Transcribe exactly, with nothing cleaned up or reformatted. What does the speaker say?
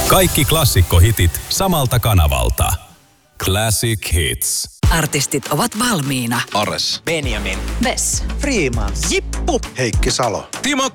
Kaikki klassikkohitit samalta kanavalta. Classic Hits. Artistit ovat valmiina. Ares. Benjamin. Vess. Freeman. Jippu. Heikki Salo. Timo